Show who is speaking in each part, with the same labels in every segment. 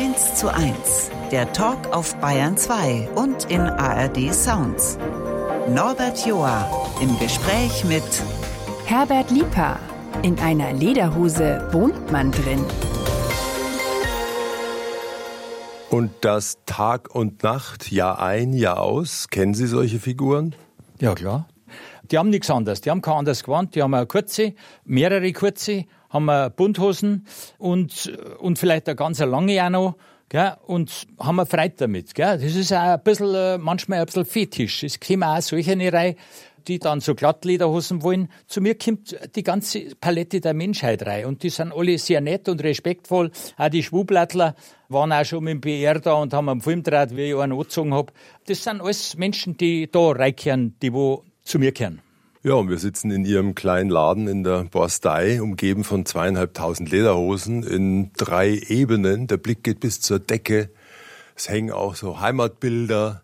Speaker 1: 1:1, der Talk auf Bayern 2 und in ARD Sounds. Norbert Joa im Gespräch mit
Speaker 2: Herbert Lieper. In einer Lederhose wohnt man drin.
Speaker 3: Und das Tag und Nacht, Jahr ein, Jahr aus. Kennen Sie solche Figuren?
Speaker 4: Ja, klar. Die haben nichts anderes. Die haben kein anderes Gewand. Die haben eine kurze, mehrere kurze, haben Bunthosen und vielleicht eine ganz lange auch noch. Gell? Und haben wir Freude damit. Gell? Das ist auch ein bisschen, manchmal ein bisschen Fetisch. Es kommen auch solche rein, die dann so Glattlederhosen wollen. Zu mir kommt die ganze Palette der Menschheit rein. Und die sind alle sehr nett und respektvoll. Auch die Schwublattler waren auch schon mit dem BR da und haben einen Film gedreht, wie ich einen angezogen habe. Das sind alles Menschen, die da reinkehren, die wo zu mir kehren.
Speaker 3: Ja, und wir sitzen in Ihrem kleinen Laden in der Borstei, umgeben von 2.500 Lederhosen in 3 Ebenen. Der Blick geht bis zur Decke. Es hängen auch so Heimatbilder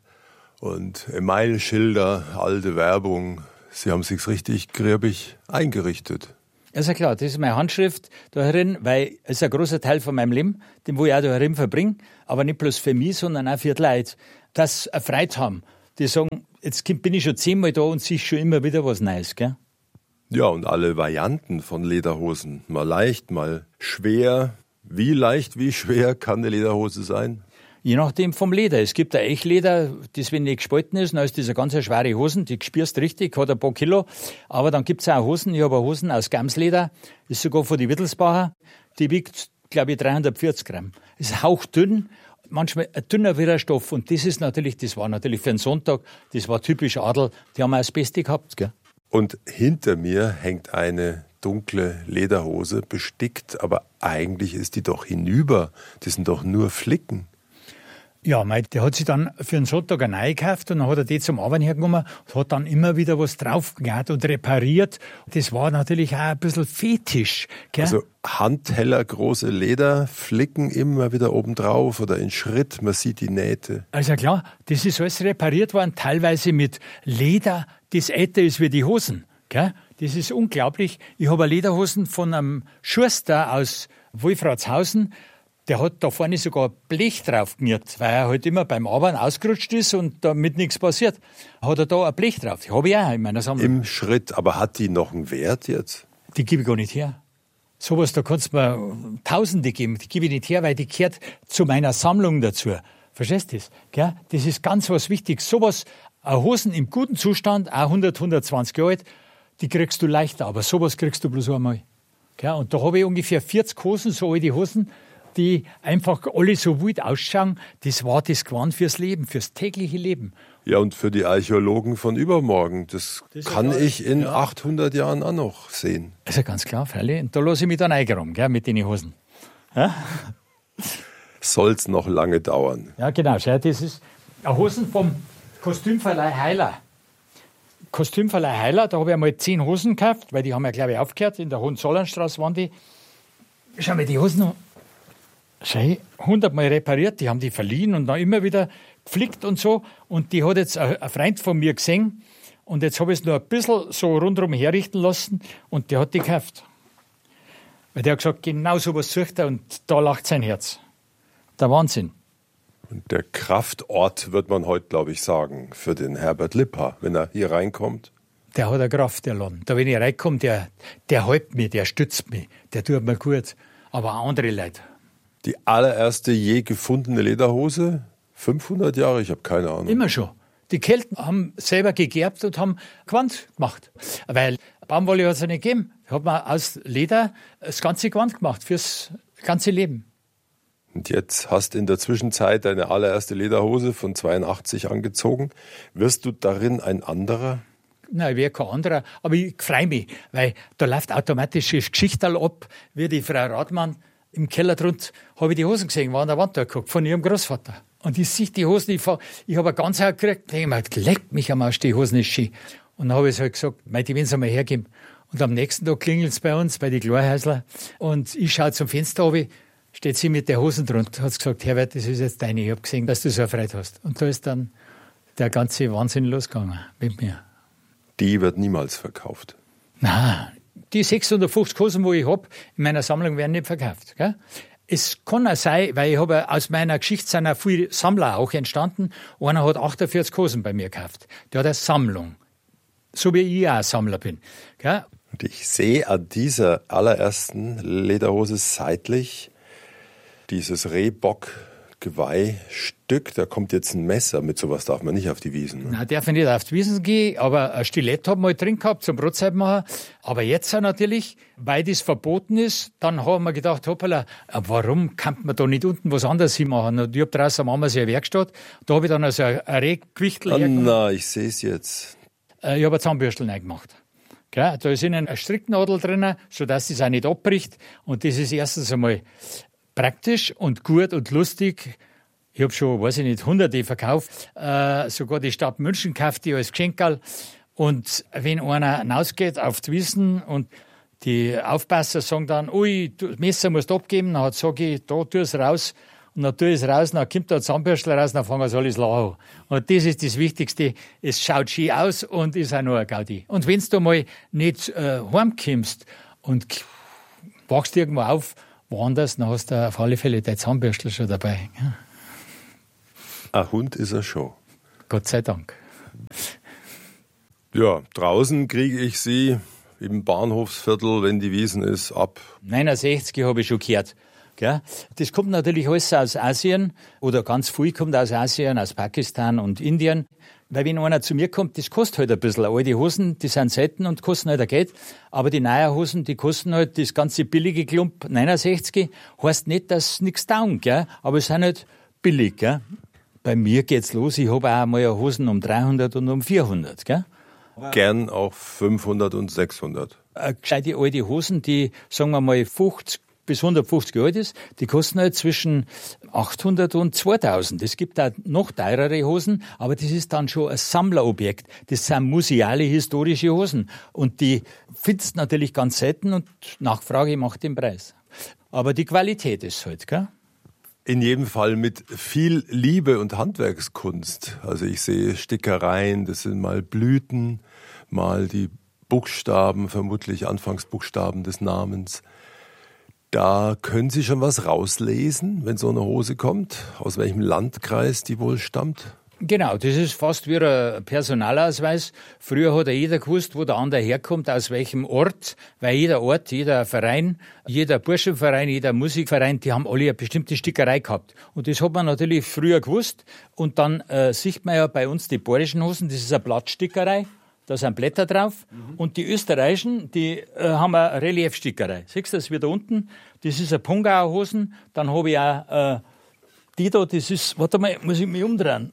Speaker 3: und Emailschilder, alte Werbung. Sie haben sich's richtig griebig eingerichtet.
Speaker 4: Ja, ist ja klar, das ist meine Handschrift da herin, weil es ist ein großer Teil von meinem Leben, den wo ich auch da herin verbringe, aber nicht bloß für mich, sondern auch für die Leute, dass sie eine Freude haben. Die sagen, jetzt bin ich schon 10-mal da und sehe schon immer wieder was Neues, gell?
Speaker 3: Ja, und alle Varianten von Lederhosen. Mal leicht, mal schwer. Wie leicht, wie schwer kann eine Lederhose sein?
Speaker 4: Je nachdem vom Leder. Es gibt ein Echleder, das wenn nicht gespalten ist, dann ist das eine ganz schwere Hosen, die spürst richtig, hat ein paar Kilo. Aber dann gibt's auch Hosen, ich habe Hosen aus Gamsleder, ist sogar von die Wittelsbacher, die wiegt, glaube ich, 340 Gramm. Ist hauchdünn, manchmal ein dünner Widerstoff. Und das war natürlich für einen Sonntag, das war typisch Adel, die haben auch das Beste gehabt, gell?
Speaker 3: Und hinter mir hängt eine dunkle Lederhose, bestickt, aber eigentlich ist die doch hinüber. Das sind doch nur Flicken.
Speaker 5: Ja, der hat sich dann für einen Sonntag eine neue gekauft und dann hat er die zum Arbeiten hergenommen und hat dann immer wieder was draufgegangen und repariert. Das war natürlich auch ein bisschen Fetisch. Gell?
Speaker 3: Also handheller große Lederflicken immer wieder obendrauf oder in Schritt, man sieht die Nähte.
Speaker 5: Also klar, das ist alles repariert worden, teilweise mit Leder, das älter ist wie die Hosen. Gell? Das ist unglaublich. Ich habe Lederhosen von einem Schuster aus Wolfratshausen. Der hat da vorne sogar Blech drauf genäht, weil er halt immer beim Arbeiten ausgerutscht ist und damit nichts passiert. Hat er da ein Blech drauf. Die habe ich auch in meiner Sammlung.
Speaker 3: Im Schritt, aber hat die noch einen Wert jetzt?
Speaker 5: Die gebe ich gar nicht her. Sowas, da kannst du mir Tausende geben. Die gebe ich nicht her, weil die gehört zu meiner Sammlung dazu. Verstehst du das? Gell? Das ist ganz was Wichtiges. Sowas, Hosen im guten Zustand, auch 120 Jahre alt, die kriegst du leichter, aber sowas kriegst du bloß einmal. Gell? Und da habe ich ungefähr 40 Hosen, so alte Hosen, die einfach alle so wild ausschauen. Das war das Gewand fürs Leben, fürs tägliche Leben.
Speaker 3: Ja, und für die Archäologen von übermorgen, das kann ich in 800 Jahren auch noch sehen.
Speaker 5: Also ganz klar, freilich. Und da lasse ich mich dann eingeräumt, gell, mit den Hosen. Ja?
Speaker 3: Soll's noch lange dauern.
Speaker 5: Ja, genau. Schau, das ist Hosen vom Kostümverleih Heiler. Kostümverleih Heiler, da habe ich einmal 10 Hosen gekauft, weil die haben ja, glaube ich, aufgehört. In der Hohenzollernstraße waren die. Schau mal, die Hosen noch. Schau, 100-mal repariert, die haben die verliehen und dann immer wieder geflickt und so. Und die hat jetzt ein Freund von mir gesehen und jetzt habe ich es nur ein bisschen so rundherum herrichten lassen und der hat die gekauft. Weil der hat gesagt, genau so was sucht er und da lacht sein Herz. Der Wahnsinn.
Speaker 3: Und der Kraftort, wird man heute, glaube ich, sagen, für den Herbert Lieper, wenn er hier reinkommt.
Speaker 5: Der hat eine Kraft, der Laden. Da, wenn ich reinkomme, der hält mich, der stützt mich, der tut mir gut. Aber auch andere Leute.
Speaker 3: Die allererste je gefundene Lederhose, 500 Jahre, ich habe keine Ahnung.
Speaker 5: Immer schon. Die Kelten haben selber gegerbt und haben Gewand gemacht. Weil Baumwolle hat es ja nicht gegeben. Da hat man aus Leder das ganze Gewand gemacht, fürs ganze Leben.
Speaker 3: Und jetzt hast in der Zwischenzeit deine allererste Lederhose von 82 angezogen. Wirst du darin ein anderer?
Speaker 5: Nein, ich wäre kein anderer. Aber ich freue mich, weil da läuft automatisch das Geschichterl ab, wie die Frau Radmann. Im Keller drunter habe ich die Hosen gesehen, war an der Wand da geguckt, von ihrem Großvater. Und ich sehe die Hosen, ich habe eine ganz gekriegt, ich habe mir leckt mich am Arsch, die Hosen ist schön. Und dann habe ich halt gesagt, die wollen es einmal hergeben. Und am nächsten Tag klingelt es bei uns, bei den Klarhäusler. Und ich schaue zum Fenster runter, steht sie mit der Hosen drunter, hat gesagt, Herbert, das ist jetzt deine, ich habe gesehen, dass du so eine Freude hast. Und da ist dann der ganze Wahnsinn losgegangen mit mir.
Speaker 3: Die wird niemals verkauft.
Speaker 5: Nein. Die 650 Hosen, die ich habe, in meiner Sammlung werden nicht verkauft. Gell? Es kann auch sein, weil ich habe aus meiner Geschichte sind auch viele Sammler auch entstanden. Einer hat 48 Hosen bei mir gekauft. Der hat eine Sammlung. So wie ich auch ein Sammler bin. Gell?
Speaker 3: Und ich sehe an dieser allerersten Lederhose seitlich dieses Rehbock-Geweihstück. Da kommt jetzt ein Messer. Mit sowas darf man nicht auf die Wiesen. Ne?
Speaker 5: Nein, darf ich nicht auf die Wiesen gehen, aber ein Stilett habe ich mal drin gehabt zum Brotzeit machen. Aber jetzt natürlich, weil das verboten ist, dann haben wir gedacht, hoppala, warum kann man da nicht unten was anderes hinmachen? Und ich habe draußen am Ammersee eine Werkstatt, da habe ich dann also ein Rehgewichtel hergenommen.
Speaker 3: Na, ich sehe es jetzt.
Speaker 5: Ich habe eine Zahnbürstel reingemacht. Gell? Da ist innen eine Stricknadel drin, sodass das auch nicht abbricht. Und das ist erstens einmal praktisch und gut und lustig. Ich habe schon, weiß ich nicht, Hunderte verkauft. Sogar die Stadt München kauft die als Geschenkerl. Und wenn einer hinausgeht auf die Wiesen und die Aufpasser sagen dann, ui, das Messer musst du abgeben, dann sage ich, da tu es raus. Und dann tue ich es raus, dann kommt da ein Zahnbürstel raus, dann fangen wir alles lachen. Und das ist das Wichtigste. Es schaut schön aus und ist auch noch ein Gaudi. Und wenn du mal nicht heimkommst und wachst irgendwo auf, woanders, dann hast du auf alle Fälle dein Zahnbürstel schon dabei. Ja.
Speaker 3: Ein Hund ist er schon.
Speaker 5: Gott sei Dank.
Speaker 3: Ja, draußen kriege ich sie im Bahnhofsviertel, wenn die Wiesen ist, ab.
Speaker 5: 69 habe ich schon gehört. Gell? Das kommt natürlich alles aus Asien oder ganz viel kommt aus Asien, aus Pakistan und Indien. Weil wenn einer zu mir kommt, das kostet halt ein bisschen. Alte Hosen, die sind selten und kosten halt ein Geld. Aber die neuen Hosen, die kosten halt das ganze billige Klump 69. Heißt nicht, dass nichts taugen, gell? Aber es sind halt billig. Gell? Bei mir geht's los. Ich habe auch einmal Hosen um 300 und um 400. Gell?
Speaker 3: Gern auch 500 und 600.
Speaker 5: Gescheite alte Hosen, die, sagen wir mal, 50 bis 150 Jahre alt ist, die kosten halt zwischen 800 und 2000. Es gibt auch noch teurere Hosen, aber das ist dann schon ein Sammlerobjekt. Das sind museale, historische Hosen. Und die findest du natürlich ganz selten und Nachfrage macht den Preis. Aber die Qualität ist halt, gell?
Speaker 3: In jedem Fall mit viel Liebe und Handwerkskunst. Also ich sehe Stickereien, das sind mal Blüten, mal die Buchstaben, vermutlich Anfangsbuchstaben des Namens. Da können Sie schon was rauslesen, wenn so eine Hose kommt, aus welchem Landkreis die wohl stammt?
Speaker 5: Genau, das ist fast wie ein Personalausweis. Früher hat ja jeder gewusst, wo der andere herkommt, aus welchem Ort, weil jeder Ort, jeder Verein, jeder Burschenverein, jeder Musikverein, die haben alle eine bestimmte Stickerei gehabt. Und das hat man natürlich früher gewusst. Und dann sieht man ja bei uns die bayerischen Hosen, das ist eine Blattstickerei. Da sind Blätter drauf. Und die österreichischen, die haben eine Reliefstickerei. Siehst du das wieder unten? Das ist eine Pungauer Hosen. Dann habe ich auch die da, das ist, warte mal, muss ich mich umdrehen.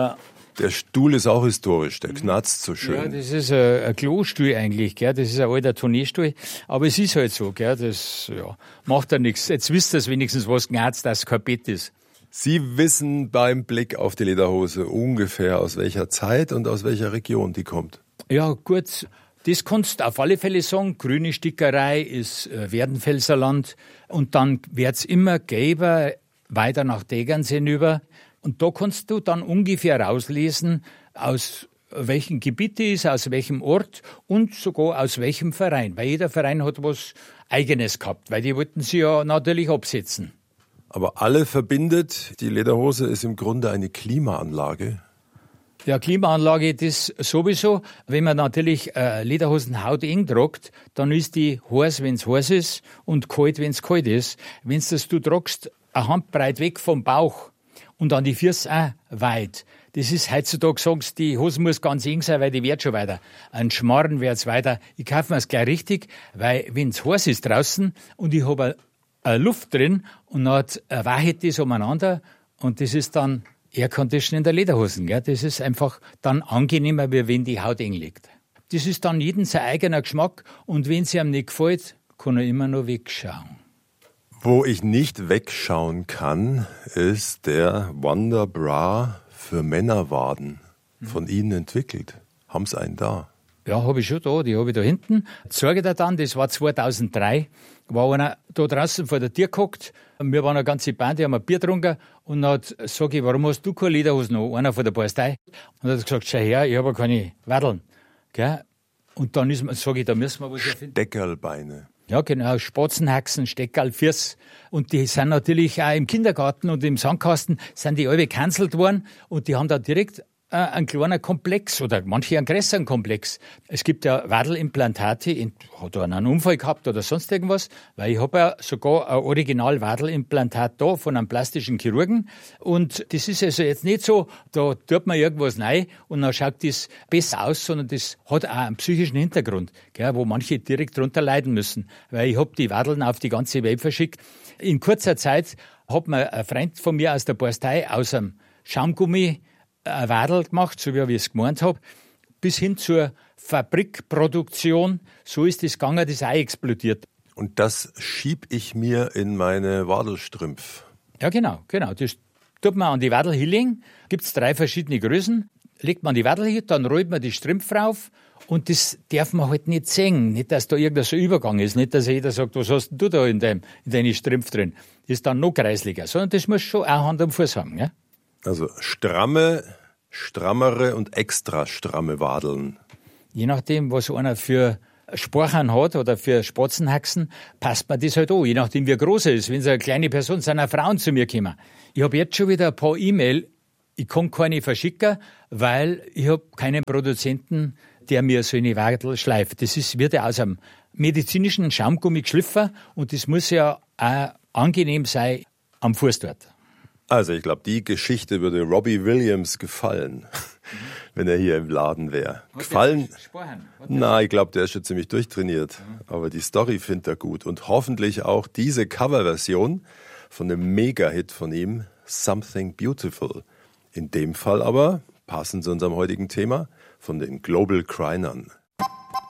Speaker 3: Der Stuhl ist auch historisch, der knarzt so schön.
Speaker 5: Ja, das ist ein Klostuhl eigentlich, gell? Das ist ein alter Turnierstuhl. Aber es ist halt so, gell? Das macht ja nichts. Jetzt wisst ihr wenigstens, was knarzt, dass es kein Bett ist.
Speaker 3: Sie wissen beim Blick auf die Lederhose ungefähr, aus welcher Zeit und aus welcher Region die kommt. Ja,
Speaker 5: gut, das kannst du auf alle Fälle sagen. Grüne Stickerei ist Werdenfelser Land. Und dann wird's immer gelber, weiter nach Tegernsee hinüber. Und da kannst du dann ungefähr rauslesen, aus welchem Gebiet die ist, aus welchem Ort und sogar aus welchem Verein. Weil jeder Verein hat was Eigenes gehabt, weil die wollten sie ja natürlich absetzen.
Speaker 3: Aber alle verbindet, die Lederhose ist im Grunde eine Klimaanlage.
Speaker 5: Ja, Klimaanlage, das sowieso. Wenn man natürlich Lederhosen hauteng tragt, dann ist die heiß, wenn es heiß ist, und kalt, wenn es kalt ist. Wenn du tragst, eine Handbreit weg vom Bauch und an die Füße auch weit. Das ist heutzutage, sagst die Hose muss ganz eng sein, weil die wird schon weiter. Ein Schmarren wird's weiter. Ich kaufe mir es gleich richtig, weil wenn es heiß ist draußen und ich habe eine Luft drin und dann weicht das umeinander und das ist dann Aircondition in der Lederhosen. Gell? Das ist einfach dann angenehmer, wie wenn die Haut eng liegt. Das ist dann jedem sein eigener Geschmack und wenn es ihm nicht gefällt, kann er immer noch wegschauen.
Speaker 3: Wo ich nicht wegschauen kann, ist der Wonder Bra für Männerwaden. Von Ihnen entwickelt. Haben Sie einen da?
Speaker 5: Ja, habe ich schon da. Die habe ich da hinten. Zeige dir dann, das war 2003. War einer da draußen vor der Tür gehockt. Wir waren eine ganze Band, die haben ein Bier getrunken. Und dann sage ich, warum hast du keine Lederhosen noch? Einer von der Bastei. Und er hat gesagt, schau her, ich habe keine Wadeln. Gell? Und dann sage ich, da müssen wir was erfinden.
Speaker 3: Steckerlbeine.
Speaker 5: Ja, genau, Spatzenhaxen, Steckerl, Firs. Und die sind natürlich auch im Kindergarten und im Sandkasten sind die alle gecancelt worden und die haben da direkt ein kleiner Komplex oder manche einen größeren Komplex. Es gibt ja Wadelimplantate, hat er einen Unfall gehabt oder sonst irgendwas, weil ich habe ja sogar ein Original Wadelimplantat da von einem plastischen Chirurgen und das ist also jetzt nicht so, da tut man irgendwas rein und dann schaut das besser aus, sondern das hat auch einen psychischen Hintergrund, gell, wo manche direkt drunter leiden müssen, weil ich habe die Wadeln auf die ganze Welt verschickt. In kurzer Zeit hat mir ein Freund von mir aus der Bastei aus einem Schaumgummi ein Wadel gemacht, so wie ich es gemeint habe, bis hin zur Fabrikproduktion. So ist das gegangen, das ist auch explodiert.
Speaker 3: Und das schieb ich mir in meine Wadelstrümpf.
Speaker 5: Ja, genau. Das tut man an die Wadel hinlegen, gibt es 3 verschiedene Größen, legt man die Wadel hin, dann rollt man die Strümpfe rauf und das darf man halt nicht sehen. Nicht, dass da irgendein so Übergang ist, nicht, dass jeder sagt, was hast denn du da in deinen Strümpf drin? Das ist dann noch kreislicher, sondern das muss schon auch Hand am Fuß haben. Ja?
Speaker 3: Also strammere und extra stramme Wadeln.
Speaker 5: Je nachdem, was einer für Sporchern hat oder für Spatzenhaxen, passt man das halt an. Je nachdem, wie groß er ist. Wenn es eine kleine Person sind, auch Frauen zu mir kommen. Ich habe jetzt schon wieder ein paar E-Mail. Ich kann keine verschicken, weil ich habe keinen Produzenten, der mir so eine Wadel schleift. Wird ja aus einem medizinischen Schaumgummi geschliffen und das muss ja auch angenehm sein am Fuß dort.
Speaker 3: Also ich glaube, die Geschichte würde Robbie Williams gefallen, wenn er hier im Laden wäre. Gefallen? Na, ich glaube, der ist schon ziemlich durchtrainiert. Aber die Story findet er gut. Und hoffentlich auch diese Coverversion von einem Mega-Hit von ihm, Something Beautiful. In dem Fall aber, passend zu unserem heutigen Thema, von den Global Crinern.